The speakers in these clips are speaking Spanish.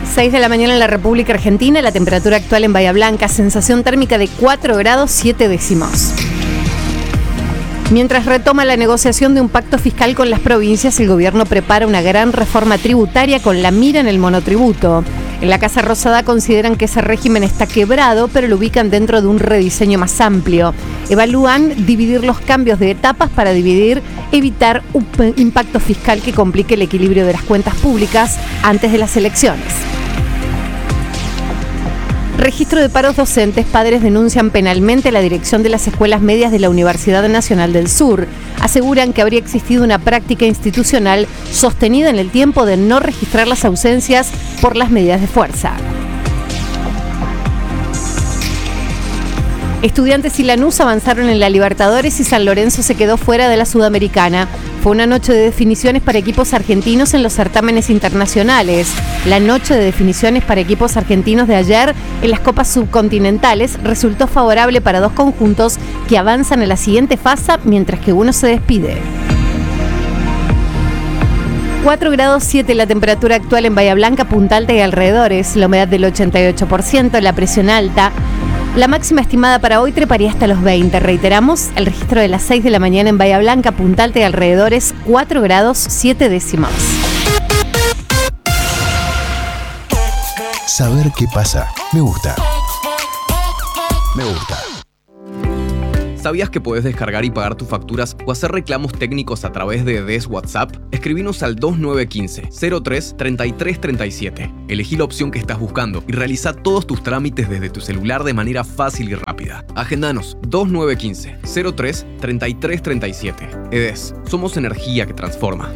6 de la mañana en la República Argentina, la temperatura actual en Bahía Blanca, sensación térmica de 4 grados 7 décimos. Mientras retoma la negociación de un pacto fiscal con las provincias, el gobierno prepara una gran reforma tributaria con la mira en el monotributo. En la Casa Rosada consideran que ese régimen está quebrado, pero lo ubican dentro de un rediseño más amplio. Evalúan dividir los cambios de etapas para evitar un impacto fiscal que complique el equilibrio de las cuentas públicas antes de las elecciones. Registro de paros docentes. Padres denuncian penalmente la dirección de las escuelas medias de la Universidad Nacional del Sur. Aseguran que habría existido una práctica institucional sostenida en el tiempo de no registrar las ausencias por las medidas de fuerza. Estudiantes y Lanús avanzaron en la Libertadores y San Lorenzo se quedó fuera de la Sudamericana. Fue una noche de definiciones para equipos argentinos en los certámenes internacionales. La noche de definiciones para equipos argentinos de ayer en las copas subcontinentales resultó favorable para dos conjuntos que avanzan a la siguiente fase, mientras que uno se despide. 4 grados 7 la temperatura actual en Bahía Blanca, Punta Alta y alrededores, la humedad del 88%, la presión alta. La máxima estimada para hoy treparía hasta los 20. Reiteramos, el registro de las 6 de la mañana en Bahía Blanca, Punta Alta y alrededores, 4 grados 7 décimos. Saber qué pasa. Me gusta. Me gusta. ¿Sabías que podés descargar y pagar tus facturas o hacer reclamos técnicos a través de DES WhatsApp? Escribinos al 2915-03-3337. Elegí la opción que estás buscando y realiza todos tus trámites desde tu celular de manera fácil y rápida. Agendanos 2915-03-3337. EDES, somos energía que transforma.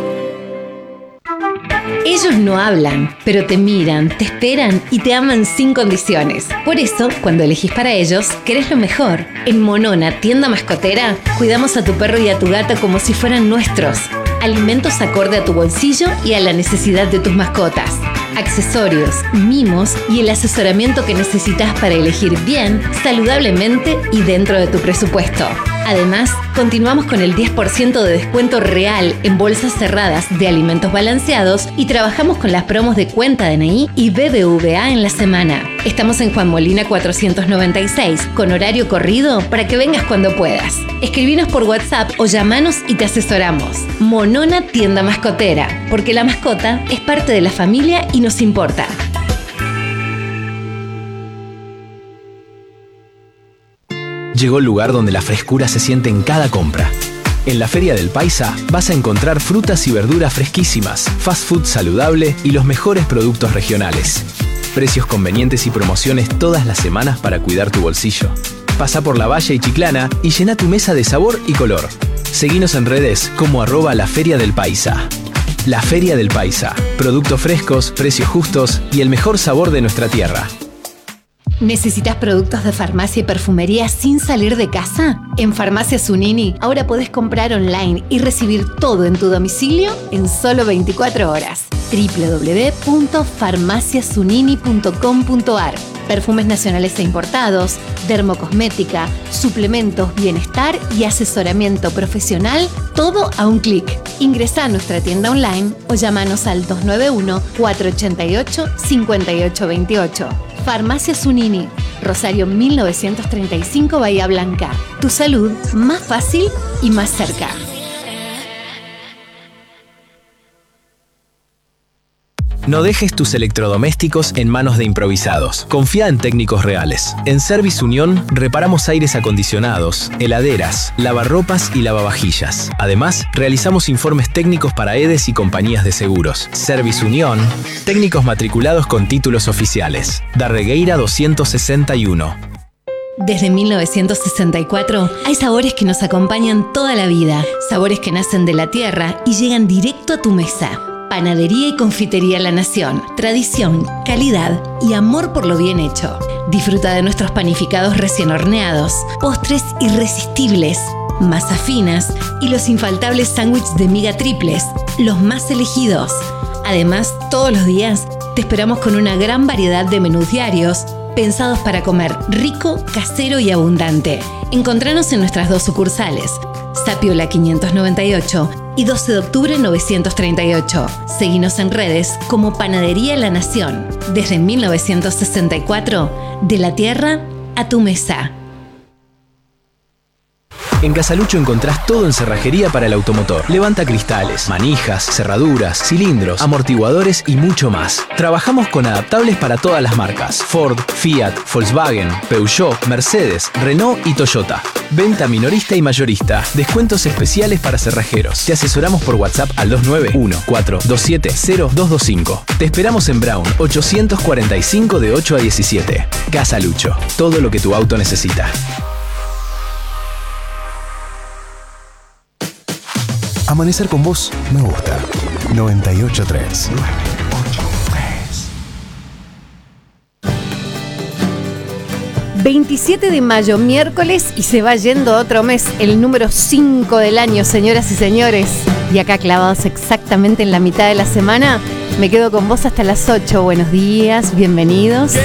Ellos no hablan, pero te miran, te esperan y te aman sin condiciones. Por eso, cuando elegís para ellos, querés lo mejor. En Monona, tienda mascotera, cuidamos a tu perro y a tu gata como si fueran nuestros. Alimentos acorde a tu bolsillo y a la necesidad de tus mascotas. Accesorios, mimos y el asesoramiento que necesitas para elegir bien, saludablemente y dentro de tu presupuesto. Además, continuamos con el 10% de descuento real en bolsas cerradas de alimentos balanceados y trabajamos con las promos de cuenta DNI y BBVA en la semana. Estamos en Juan Molina 496, con horario corrido para que vengas cuando puedas. Escribinos por WhatsApp o llamanos y te asesoramos. Monona Tienda Mascotera, porque la mascota es parte de la familia y nos importa. Llegó el lugar donde la frescura se siente en cada compra. En la Feria del Paisa vas a encontrar frutas y verduras fresquísimas, fast food saludable y los mejores productos regionales. Precios convenientes y promociones todas las semanas para cuidar tu bolsillo. Pasa por La Valle y Chiclana y llena tu mesa de sabor y color. Seguinos en redes como @La Feria del Paisa. La Feria del Paisa. Productos frescos, precios justos y el mejor sabor de nuestra tierra. ¿Necesitas productos de farmacia y perfumería sin salir de casa? En Farmacia Zunini ahora podés comprar online y recibir todo en tu domicilio en solo 24 horas. www.farmaciazunini.com.ar. Perfumes nacionales e importados, dermocosmética, suplementos, bienestar y asesoramiento profesional, todo a un clic. Ingresá a nuestra tienda online o llámanos al 291-488-5828. Farmacia Zunini, Rosario 1935, Bahía Blanca. Tu salud más fácil y más cerca. No dejes tus electrodomésticos en manos de improvisados. Confía en técnicos reales. En Service Unión reparamos aires acondicionados, heladeras, lavarropas y lavavajillas. Además, realizamos informes técnicos para EDES y compañías de seguros. Service Unión, técnicos matriculados con títulos oficiales. Darregueira 261. Desde 1964 hay sabores que nos acompañan toda la vida. Sabores que nacen de la tierra y llegan directo a tu mesa. Panadería y Confitería La Nación. Tradición, calidad y amor por lo bien hecho. Disfruta de nuestros panificados recién horneados, postres irresistibles, masas finas y los infaltables sándwiches de miga triples, los más elegidos. Además, todos los días te esperamos con una gran variedad de menús diarios pensados para comer rico, casero y abundante. Encontranos en nuestras dos sucursales, Sapiola 598 y 12 de octubre 938. Seguinos en redes como Panadería La Nación. Desde 1964, de la tierra a tu mesa. En Casalucho encontrás todo en cerrajería para el automotor. Levanta cristales, manijas, cerraduras, cilindros, amortiguadores y mucho más. Trabajamos con adaptables para todas las marcas: Ford, Fiat, Volkswagen, Peugeot, Mercedes, Renault y Toyota. Venta minorista y mayorista. Descuentos especiales para cerrajeros. Te asesoramos por WhatsApp al 291-427-0225. Te esperamos en Brown 845 de 8 a 17. Casalucho. Todo lo que tu auto necesita. Amanecer con vos me gusta. 98.3. 27 de mayo, miércoles, y se va yendo otro mes, el número 5 del año, señoras y señores. Y acá clavados exactamente en la mitad de la semana, me quedo con vos hasta las 8. Buenos días, bienvenidos.